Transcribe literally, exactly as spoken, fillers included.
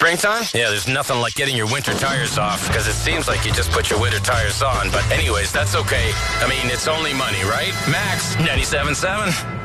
Springtime? Yeah, there's nothing like getting your winter tires off, because it seems like you just put your winter tires on. But anyways, that's okay. I mean, it's only money, right? Max, ninety-seven point seven.